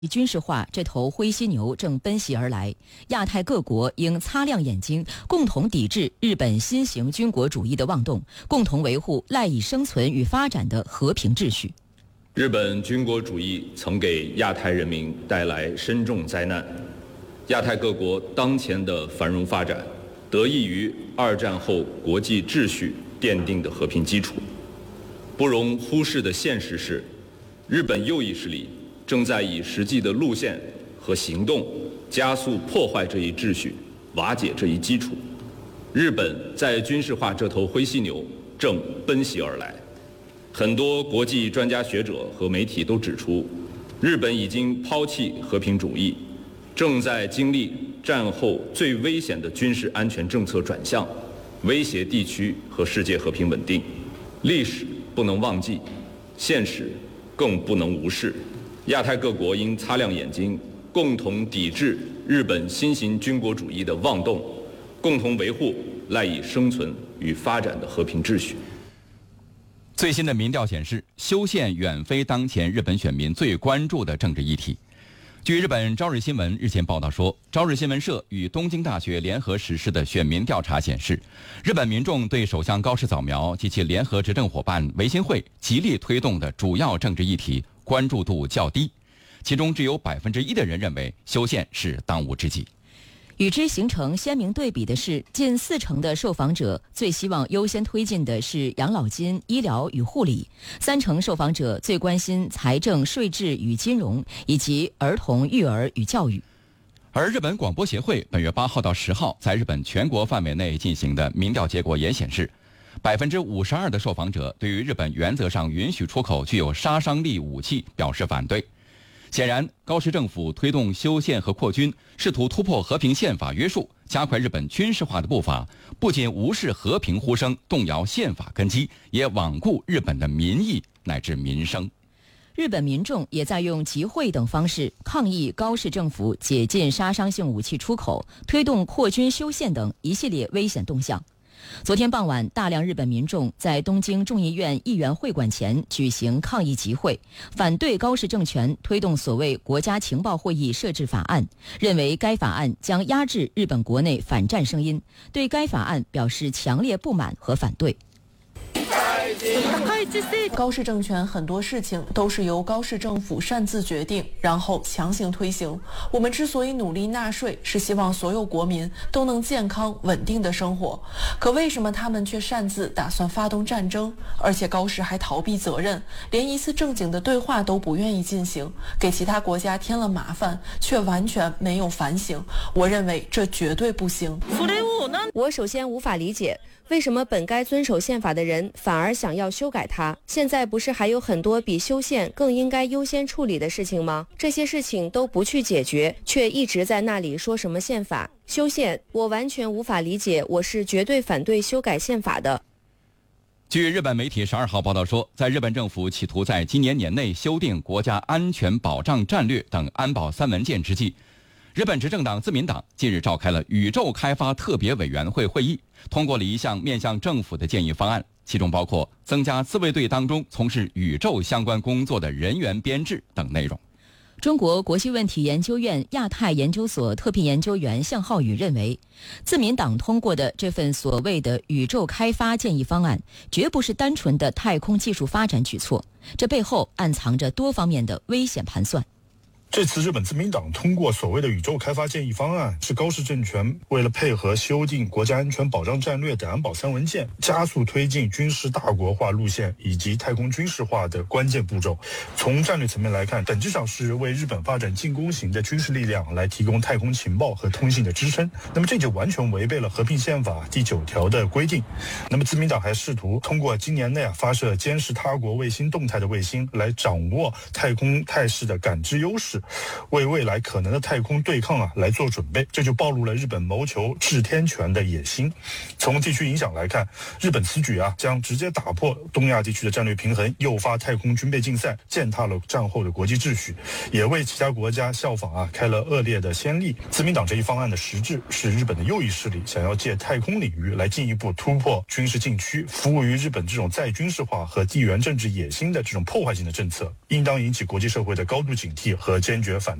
军事化这头灰犀牛正奔袭而来，亚太各国应擦亮眼睛，共同抵制日本新型军国主义的妄动，共同维护赖以生存与发展的和平秩序。 日本军国主义曾给亚太人民带来深重灾难，亚太各国当前的繁荣发展，得益于二战后国际秩序奠定的和平基础。不容忽视的现实是，日本右翼势力正在以实际的路线和行动加速破坏这一秩序，瓦解这一基础。日本在军事化这头灰犀牛正奔袭而来。很多国际专家学者和媒体都指出，日本已经抛弃和平主义，正在经历战后最危险的军事安全政策转向，威胁地区和世界和平稳定。历史不能忘记，现实更不能无视。亚太各国应擦亮眼睛，共同抵制日本新型军国主义的妄动，共同维护赖以生存与发展的和平秩序。 最新的民调显示，修宪远非当前日本选民最关注的政治议题。据日本朝日新闻日前报道说，朝日新闻社与东京大学联合实施的选民调查显示，日本民众对首相高市早苗及其联合执政伙伴维新会极力推动的主要政治议题关注度较低，其中只有1%的人认为修宪是当务之急。 与之形成鲜明对比的是，近40%的受访者最希望优先推进的是养老金、医疗与护理，30%受访者最关心财政、税制与金融，以及儿童、育儿与教育。 而日本广播协会本月8号到10号在日本全国范围内进行的民调结果也显示，52%的受访者对于日本原则上允许出口具有杀伤力武器表示反对。显然，高市政府推动修宪和扩军，试图突破和平宪法约束，加快日本军事化的步伐，不仅无视和平呼声，动摇宪法根基，也罔顾日本的民意乃至民生。 日本民众也在用集会等方式抗议高市政府解禁杀伤性武器出口，推动扩军修宪等一系列危险动向。昨天傍晚，大量日本民众在东京众议院议员会馆前举行抗议集会，反对高市政权推动所谓国家情报会议设置法案，认为该法案将压制日本国内反战声音，对该法案表示强烈不满和反对。 高市政权很多事情都是由高市政府擅自决定，然后强行推行。我们之所以努力纳税，是希望所有国民都能健康稳定的生活。可为什么他们却擅自打算发动战争？而且高市还逃避责任，连一次正经的对话都不愿意进行，给其他国家添了麻烦，却完全没有反省。我认为这绝对不行。 我首先无法理解，为什么本该遵守宪法的人反而想要修改它？现在不是还有很多比修宪更应该优先处理的事情吗？这些事情都不去解决，却一直在那里说什么宪法、修宪，我完全无法理解，我是绝对反对修改宪法的。 据日本媒体12号报道说，在日本政府企图在今年年内修订国家安全保障战略等安保3文件之际，日本执政党自民党近日召开了宇宙开发特别委员会会议，通过了一项面向政府的建议方案，其中包括增加自卫队当中从事宇宙相关工作的人员编制等内容。 中国国际问题研究院亚太研究所特聘研究员向浩宇认为，自民党通过的这份所谓的宇宙开发建议方案，绝不是单纯的太空技术发展举措，这背后暗藏着多方面的危险盘算。 这次日本自民党通过所谓的宇宙开发建议方案，是高市政权为了配合修订国家安全保障战略等安保3文件，加速推进军事大国化路线以及太空军事化的关键步骤。从战略层面来看，本质上是为日本发展进攻型的军事力量来提供太空情报和通信的支撑。那么这就完全违背了和平宪法第9条的规定。那么自民党还试图通过今年内发射监视他国卫星动态的卫星，来掌握太空态势的感知优势，为未来可能的太空对抗来做准备。这就暴露了日本谋求治天权的野心。从地区影响来看，日本此举将直接打破东亚地区的战略平衡，诱发太空军备竞赛，践踏了战后的国际秩序，也为其他国家效仿开了恶劣的先例。自民党这一方案的实质是日本的右翼势力想要借太空领域来进一步突破军事禁区，服务于日本这种再军事化和地缘政治野心的这种破坏性的政策，应当引起国际社会的高度警惕和坚坚决反